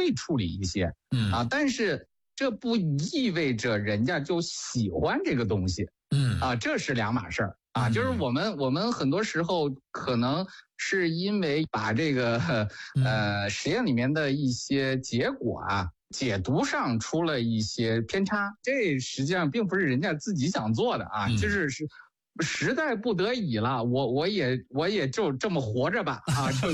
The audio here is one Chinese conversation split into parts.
会处理一些，但是这不意味着人家就喜欢这个东西，这是两码事儿。就是我们很多时候可能是因为把这个实验里面的一些结果解读上出了一些偏差，这实际上并不是人家自己想做的就是实在不得已了，我也就这么活着吧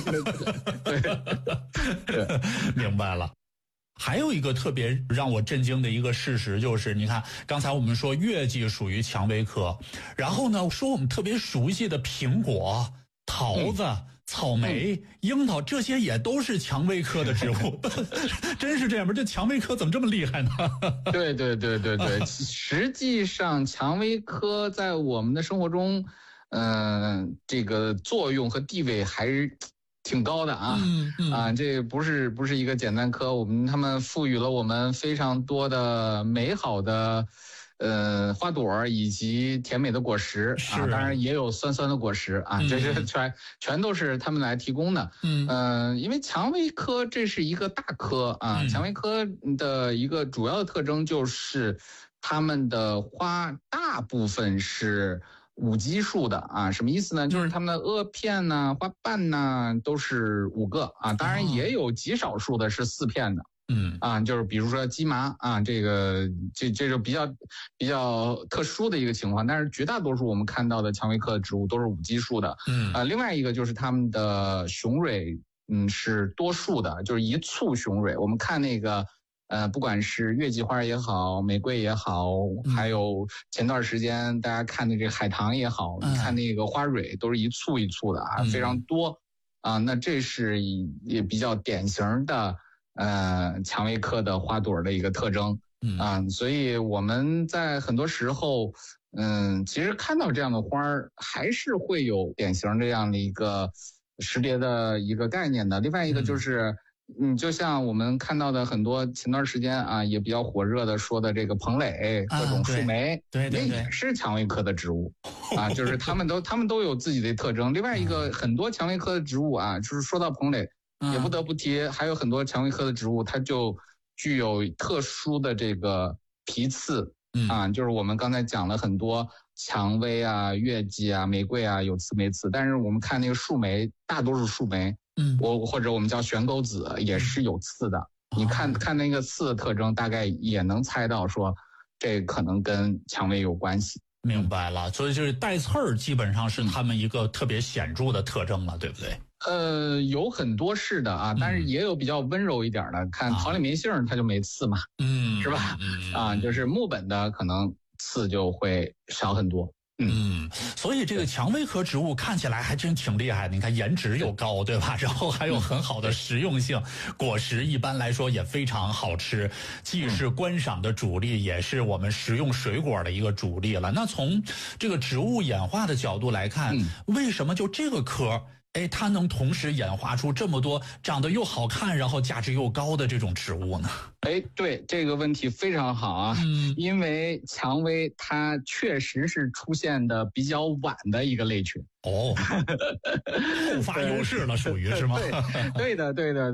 对，明白了。还有一个特别让我震惊的一个事实就是，你看刚才我们说月季属于蔷薇科，然后呢说我们特别熟悉的苹果、桃子、草莓、樱桃，这些也都是蔷薇科的植物。真是这样吗？这蔷薇科怎么这么厉害呢？ 对，实际上蔷薇科在我们的生活中这个作用和地位还是挺高的这不是一个简单科，他们赋予了我们非常多的美好的花朵以及甜美的果实当然也有酸酸的果实这是全都是他们来提供的。因为蔷薇科这是一个大科蔷薇科的一个主要的特征就是它们的花大部分是5基数的什么意思呢？就是它们的萼片花瓣都是5个当然也有极少数的是4片的。就是比如说鸡麻这就比较特殊的一个情况，但是绝大多数我们看到的蔷薇科的植物都是5基数的。另外一个就是它们的雄蕊是多数的，就是一簇雄蕊。我们看那个不管是月季花也好，玫瑰也好，还有前段时间大家看的这个海棠也好，你看那个花蕊都是一簇一簇的非常多那这是也比较典型的蔷薇科的花朵的一个特征所以我们在很多时候其实看到这样的花还是会有典型这样的一个识别的一个概念的。另外一个就是就像我们看到的很多前段时间也比较火热的说的这个蓬蕾各种树莓那也是蔷薇科的植物就是他们都有自己的特征。另外一个很多蔷薇科的植物就是说到蓬蕾也不得不提还有很多蔷薇科的植物它就具有特殊的这个皮刺就是我们刚才讲了很多蔷薇月季玫瑰有刺没刺，但是我们看那个树莓大多数树莓或者我们叫悬钩子也是有刺的你看那个刺的特征大概也能猜到说这可能跟蔷薇有关系。 明白了，所以就是带刺儿基本上是他们一个特别显著的特征了对不对？ 有很多是的但是也有比较温柔一点的，看桃李梅杏它就没刺嘛是吧就是木本的可能刺就会少很多。 所以这个蔷薇科植物看起来还真挺厉害的，你看颜值又高对吧，然后还有很好的实用性果实一般来说也非常好吃，既是观赏的主力也是我们食用水果的一个主力了。那从这个植物演化的角度来看为什么就这个科它能同时演化出这么多长得又好看然后价值又高的这种植物呢？ 对，这个问题非常好因为蔷薇它确实是出现的比较晚的一个类群后发优势了属于是吗？ 对的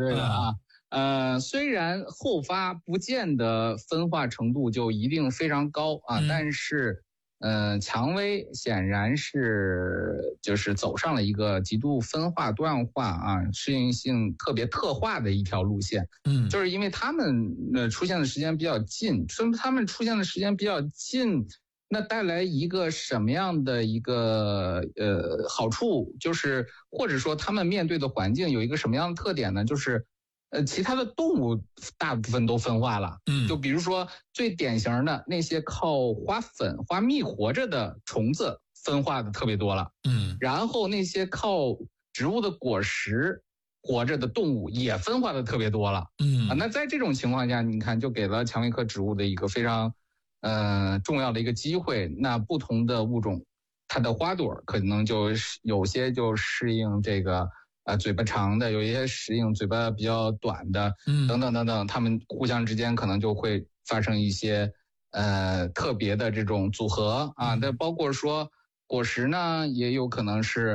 虽然后发不见得分化程度就一定非常高但是蔷薇显然是就是走上了一个极度分化多样化适应性特别特化的一条路线就是因为它们出现的时间比较近，所以它们出现的时间比较近那带来一个什么样的一个好处，就是或者说它们面对的环境有一个什么样的特点呢，就是其他的动物大部分都分化了就比如说最典型的那些靠花粉花蜜活着的虫子分化的特别多了然后那些靠植物的果实活着的动物也分化的特别多了那在这种情况下你看就给了蔷薇科植物的一个非常重要的一个机会，那不同的物种它的花朵可能就有些就适应这个嘴巴长的，有一些适应嘴巴比较短的等等等等，它们互相之间可能就会发生一些特别的这种组合那包括说果实呢也有可能是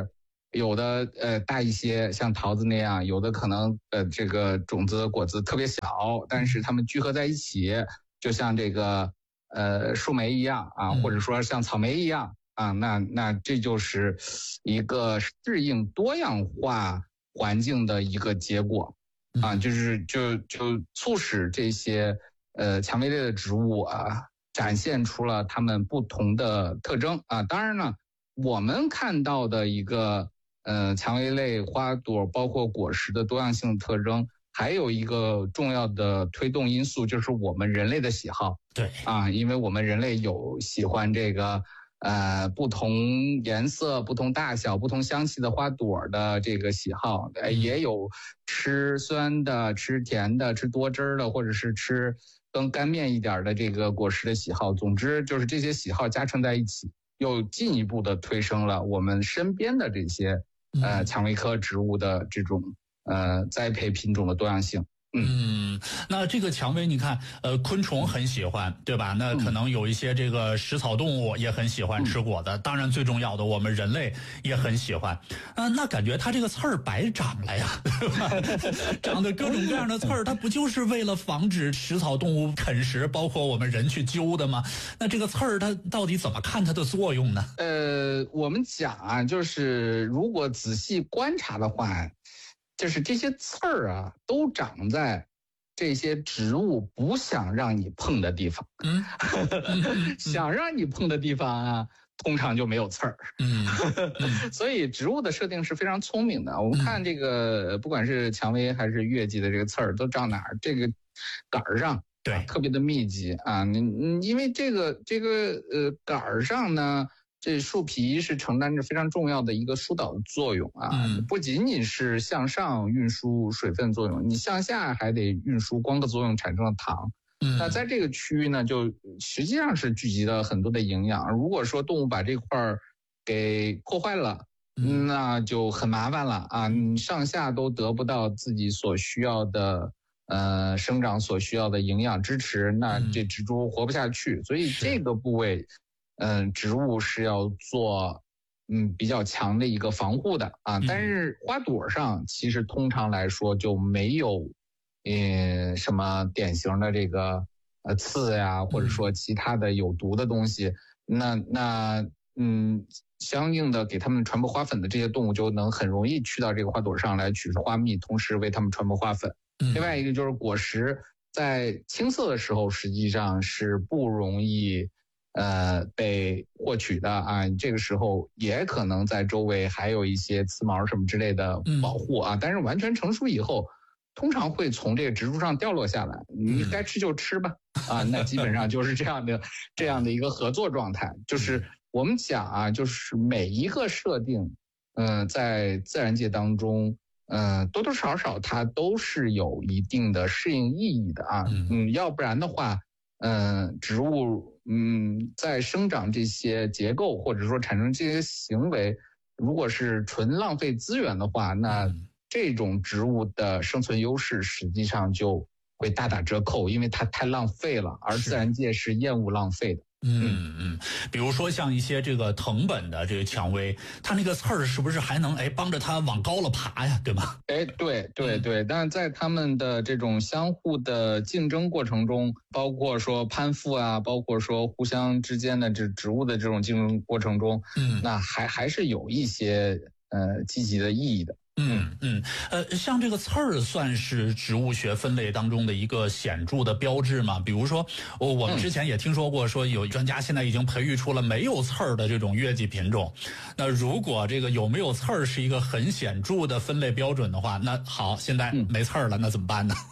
有的大一些，像桃子那样；有的可能这个种子果子特别小，但是它们聚合在一起，就像这个树莓一样啊，或者说像草莓一样啊，那这就是一个适应多样化环境的一个结果啊，就促使这些蔷薇类的植物啊展现出了它们不同的特征啊。当然呢，我们看到的一个蔷薇类花朵包括果实的多样性特征，还有一个重要的推动因素就是我们人类的喜好。 对啊，因为我们人类有喜欢这个不同颜色、不同大小、不同香气的花朵的这个喜好，也有吃酸的、吃甜的、吃多汁儿的，或者是吃更干面一点的这个果实的喜好。总之就是这些喜好加成在一起，又进一步的推升了我们身边的这些蔷薇科植物的这种栽培品种的多样性。 那这个蔷薇你看昆虫很喜欢，对吧？那可能有一些这个食草动物也很喜欢吃果子，当然最重要的我们人类也很喜欢。那感觉它这个刺儿白长了呀，对吧？长的各种各样的刺儿，它不就是为了防止食草动物啃食，包括我们人去揪的吗？那这个刺儿它到底怎么看它的作用呢？ 我们讲啊，就是如果仔细观察的话，就是这些刺儿啊，都长在这些植物不想让你碰的地方。想让你碰的地方啊，通常就没有刺儿。所以植物的设定是非常聪明的。我们看这个，不管是蔷薇还是月季的这个刺儿，都长哪儿？这个杆儿上， 对， 特别的密集啊。因为这个杆儿上呢，这树皮是承担着非常重要的一个疏导的作用啊，不仅仅是向上运输水分作用，你向下还得运输光合作用产生的糖。那在这个区域呢，就实际上是聚集了很多的营养。如果说动物把这块儿给破坏了，那就很麻烦了啊！你上下都得不到自己所需要的生长所需要的营养支持，那这植株活不下去。所以这个部位植物是要做比较强的一个防护的啊。但是花朵上其实通常来说就没有什么典型的这个刺呀，或者说其他的有毒的东西。那相应的给它们传播花粉的这些动物就能很容易去到这个花朵上来取花蜜，同时为它们传播花粉。另外一个就是果实在青色的时候实际上是不容易被获取的啊，这个时候也可能在周围还有一些刺毛什么之类的保护啊，但是完全成熟以后通常会从这个植株上掉落下来，你该吃就吃吧啊，那基本上就是这样的一个合作状态。就是我们讲啊，就是每一个设定在自然界当中多多少少它都是有一定的适应意义的啊。要不然的话植物在生长这些结构或者说产生这些行为，如果是纯浪费资源的话，那这种植物的生存优势实际上就会大打折扣，因为它太浪费了，而自然界是厌恶浪费的。 比如说像一些这个藤本的这个蔷薇，它那个刺儿是不是还能帮着它往高了爬呀，对吗？ 对，但是在它们的这种相互的竞争过程中，包括说攀附啊，包括说互相之间的这植物的这种竞争过程中，那还是有一些积极的意义的。 像这个刺儿算是植物学分类当中的一个显著的标志吗？比如说，我们之前也听说过，说有专家现在已经培育出了没有刺儿的这种月季品种。那如果这个有没有刺儿是一个很显著的分类标准的话，那好，现在没刺儿了，那怎么办呢？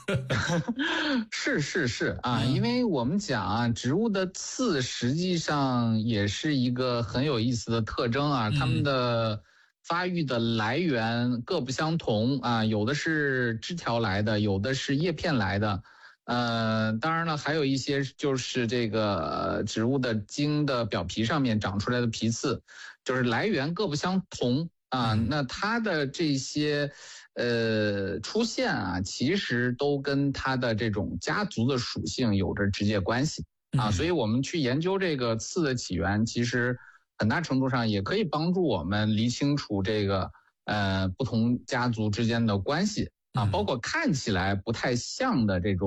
是啊，因为我们讲啊，植物的刺实际上也是一个很有意思的特征啊，它们的发育的来源各不相同啊，有的是枝条来的，有的是叶片来的，当然了，还有一些就是这个植物的茎的表皮上面长出来的皮刺，就是来源各不相同啊。那它的这些出现啊，其实都跟它的这种家族的属性有着直接关系啊。所以我们去研究这个刺的起源，其实很大程度上也可以帮助我们理清楚这个不同家族之间的关系啊，包括看起来不太像的这种